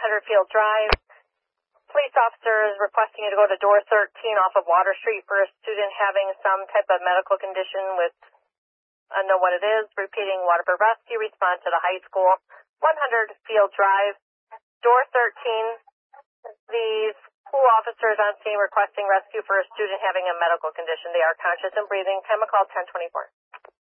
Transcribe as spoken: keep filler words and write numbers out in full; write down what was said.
hundred Field Drive. Police officer is requesting you to go to door thirteen off of Water Street for a student having some type of medical condition with, unknown what it is. Repeating, Waterford Rescue, respond to the high school, one hundred Field Drive, door thirteen. The school officers on scene requesting rescue for a student having a medical condition. They are conscious and breathing. Time of call ten twenty-four.